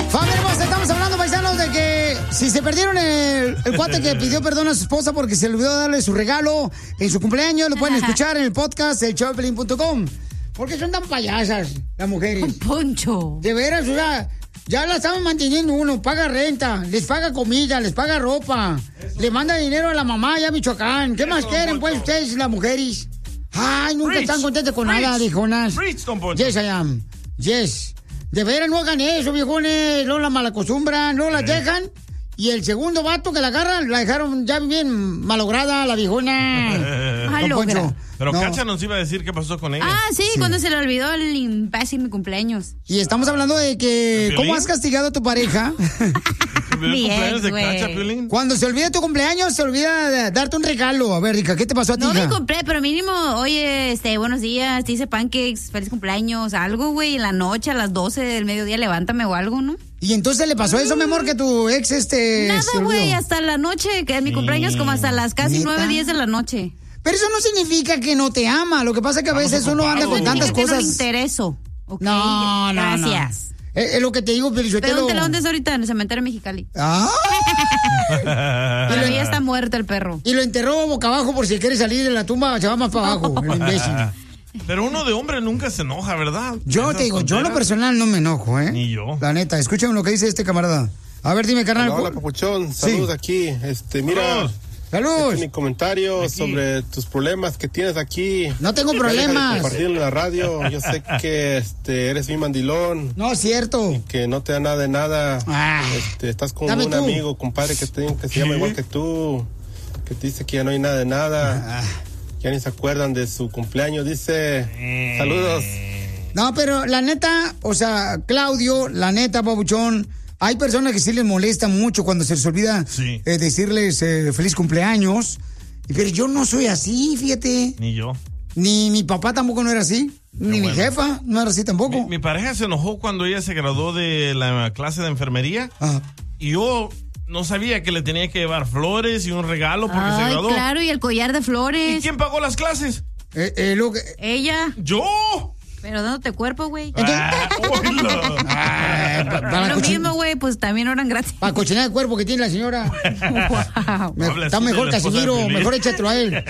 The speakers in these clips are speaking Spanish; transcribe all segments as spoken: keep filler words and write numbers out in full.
Familia hermosa, estamos hablando, paisanos, de que si se perdieron el, el cuate que pidió perdón a su esposa porque se le olvidó darle su regalo en su cumpleaños, lo pueden escuchar en el podcast el show de Piolín punto com. ¿Por qué son tan payasas las mujeres? Un poncho. De veras, o sea, ya la estamos manteniendo uno, paga renta, les paga comida, les paga ropa, eso. Le manda dinero a la mamá allá a Michoacán. ¿Qué eso, más quieren, pues, ustedes, las mujeres? Ay, nunca Preach. Están contentos con Preach. Nada, viejonas. Preach, don Poncho. Yes, I am. Yes. De veras, no hagan eso, viejones. No la malacostumbran, no la dejan. Y el segundo vato que la agarran, la dejaron ya bien malograda, la viejona. Malogra. Pero no. Cacha nos iba a decir qué pasó con ella. Ah, sí, sí. Cuando se le olvidó el imbécil mi cumpleaños. Y estamos hablando de que ¿cómo has castigado a tu pareja? Bien, de Cacha, Piolín? Cuando se olvida tu cumpleaños, se olvida de darte un regalo. A ver, Rica, ¿qué te pasó a ti? No hija? me compré, pero mínimo, oye, este, buenos días, te hice pancakes, feliz cumpleaños, algo, güey, en la noche, a las doce del mediodía, levántame o algo, ¿no? Y entonces le pasó eso, mi amor, que tu ex, este... Nada, güey, hasta la noche, que es mi cumpleaños, como hasta las casi nueve, diez de la noche. Pero eso no significa que no te ama. Lo que pasa es que a veces uno anda con tantas cosas. No le intereso. Okay. No, no, gracias. No. Es, es lo que te digo, pero yo te lo... Pregúntale dónde es ahorita, en el cementerio Mexicali. Ah. Pero ya está muerto el perro. Y lo enterró boca abajo por si quiere salir de la tumba, se va más para abajo, el imbécil. Pero uno de hombre nunca se enoja, ¿verdad? Yo te digo, yo en lo personal no me enojo, ¿eh? Ni yo. La neta, escúchame lo que dice este camarada. A ver, dime, carnal. Hola, hola Papuchón, saludos sí. aquí. Este, mira... Saludos. Salud. Este, mi comentario aquí. Sobre tus problemas que tienes aquí. No tengo problemas. Compartir en la radio. Yo sé que este, eres mi mandilón. No, es cierto. Y que no te da nada de nada. Ah, este, estás con un tú. amigo, compadre, que, te, que se llama igual que tú. Que te dice que ya no hay nada de nada. Ah. Ya ni se acuerdan de su cumpleaños. Dice, mm. saludos. No, pero la neta, o sea, Claudio, la neta, Pabuchón. Hay personas que sí les molesta mucho cuando se les olvida sí. eh, decirles eh, feliz cumpleaños. Pero yo no soy así, fíjate. Ni yo. Ni mi papá tampoco no era así. Qué ni bueno. Mi jefa no era así tampoco. Mi, mi pareja se enojó cuando ella se graduó de la clase de enfermería. Ajá. Y yo no sabía que le tenía que llevar flores y un regalo porque Ay, se graduó. Claro, y el collar de flores. ¿Y quién pagó las clases? Eh, eh, lo que... Ella. ¿Yo? Pero dándote cuerpo, güey. Ah, ah, pa, pa lo mismo, güey, pues también eran gratis. Para cochinar el cuerpo que tiene la señora. Wow. Me, está mejor Casimiro, mejor échatelo a él.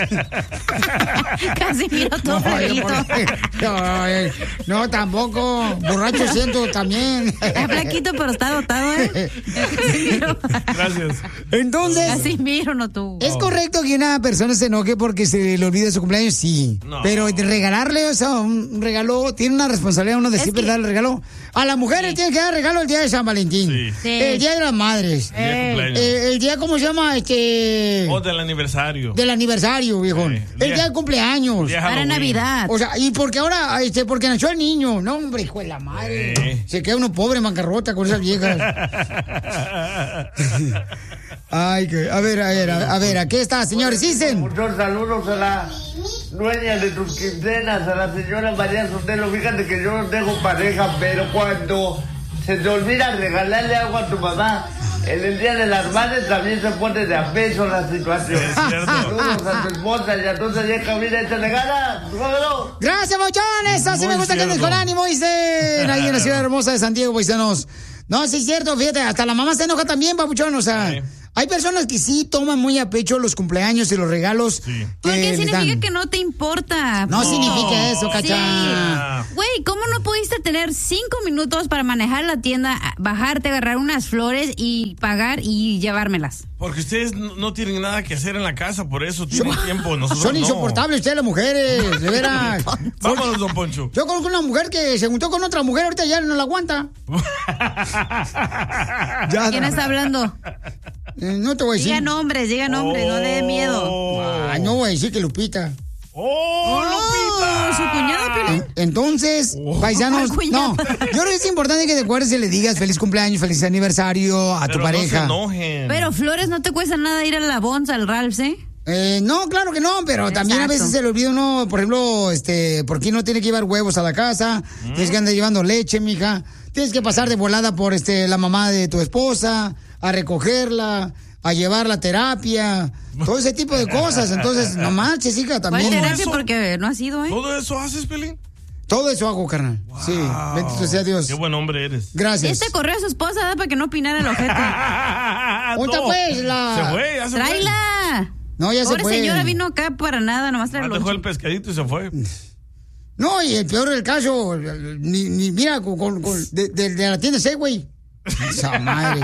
Casimiro todo flaquito. No, no, no, tampoco. Borracho siento también. Está flaquito, pero está dotado, ¿eh? Casimiro. Gracias. Entonces. Casimiro, no tú. ¿Es correcto que una persona se enoje porque se le olvida su cumpleaños? Sí. No. Pero regalarle, o sea, un regalo. Tiene una responsabilidad uno de siempre que... darle el regalo. A las mujeres sí. tienen que dar regalo el día de San Valentín. Sí. Sí. El día de las madres. Eh. El, eh, el día, ¿cómo se llama? Este... O del aniversario. Del aniversario, viejón. Sí. El día, día de cumpleaños. Día Para Navidad. O sea, y porque ahora, este, porque nació el niño. No, hombre, hijo de la madre. Sí. Se queda uno pobre, bancarrota con esas viejas. Ay, que, a ver, a ver, a, a ver, aquí está, señores, dicen. Muchos saludos a la dueña de tus quincenas, a la señora María Sotelo. Fíjate que yo no tengo pareja, pero cuando se te olvida regalarle algo a tu mamá, en el Día de las Madres también se pone de a peso la situación. Saludos a tu esposa y a tu vieja, mira, échale ganas. Gracias, mochones. Así me gusta que andes con ánimo, dicen. Ahí en la ciudad hermosa de San Diego, paisanos. No, sí es cierto, fíjate, hasta la mamá se enoja también, papuchón, o sea... Sí. Hay personas que sí toman muy a pecho los cumpleaños y los regalos. Sí. Porque significa dan. Que no te importa. No, no. significa eso, cacha. Güey, sí. ¿Cómo no pudiste tener cinco minutos para manejar la tienda, bajarte, agarrar unas flores y pagar y llevármelas? Porque ustedes no tienen nada que hacer en la casa, por eso tienen son, tiempo. Nosotros son no. insoportables ustedes las mujeres, de veras. Vámonos, don Poncho. Yo conozco una mujer que se juntó con otra mujer, ahorita ya no la aguanta. ya, ¿quién está hablando? Eh, no te voy a decir. Diga nombres, diga nombres, oh. no le dé miedo. Ay, no voy a decir que Lupita. ¡Oh, Lupita! ¿Su cuñada, Piolín? Entonces, oh. paisanos, no. Yo creo que es importante que te acuerdes y le digas feliz cumpleaños, feliz aniversario a Pero tu pareja. No se enojen. Pero flores no te cuesta nada ir a la Bonza, al Ralph's, ¿eh? Eh, no, claro que no, pero Exacto. también a veces se le olvida uno, por ejemplo, este, ¿por qué no tiene que llevar huevos a la casa? Mm. Tienes que andar llevando leche, mija. Tienes que pasar de volada por este la mamá de tu esposa, a recogerla, a llevar la terapia, todo ese tipo de cosas. Entonces, no manches, hija, también. ¿Cuál terapia? Porque no ha sido, ¿eh? ¿Todo eso haces, Pelín? Todo eso hago, carnal. Wow. Sí, bendito sea Dios. Qué buen hombre eres. Gracias. Este correo a su esposa da para que no opinara el ojete. ¿Otra pues? La... Se fue, ya se ¡Tráela! fue. No, ya Pobre se fue. señora vino acá para nada, nomás trae el dejó el pescadito y se fue. No, y el peor del caso, ni, ni mira, con, con, con, de, de, de la tienda Segway. Esa madre.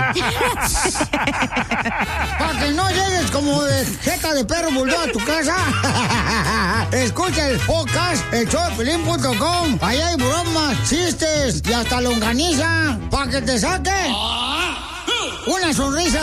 Para que no llegues como de jeta de perro bulldog a tu casa. Escucha el podcast, el show de Piolín punto com. Allá hay bromas, chistes y hasta longaniza. Para que te saque una sonrisa.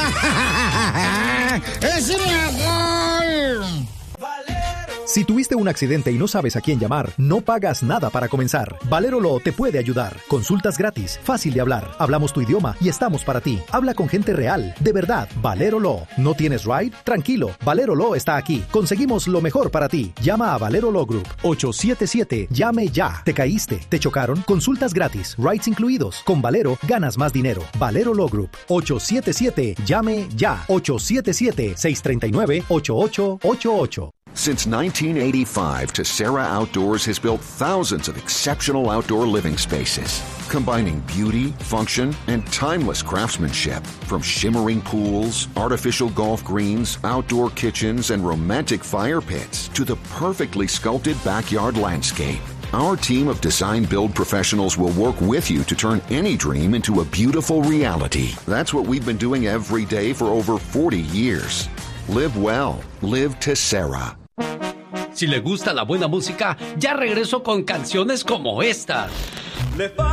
¡Es mi amor! Si tuviste un accidente y no sabes a quién llamar, no pagas nada para comenzar. Valero Law te puede ayudar. Consultas gratis, fácil de hablar. Hablamos tu idioma y estamos para ti. Habla con gente real, de verdad. Valero Law. ¿No tienes ride? Tranquilo. Valero Law está aquí. Conseguimos lo mejor para ti. Llama a Valero Law Group. ocho siete siete, llame ya. ¿Te caíste? ¿Te chocaron? Consultas gratis, rides incluidos. Con Valero ganas más dinero. Valero Law Group. ocho siete siete, llame ya. ocho siete siete, seis tres nueve, ocho ocho ocho ocho. Since nineteen eighty-five, Tessera Outdoors has built thousands of exceptional outdoor living spaces, combining beauty, function, and timeless craftsmanship. From shimmering pools, artificial golf greens, outdoor kitchens, and romantic fire pits, to the perfectly sculpted backyard landscape. Our team of design-build professionals will work with you to turn any dream into a beautiful reality. That's what we've been doing every day for over forty years. Live well. Live Tessera. Si le gusta la buena música, ya regreso con canciones como esta.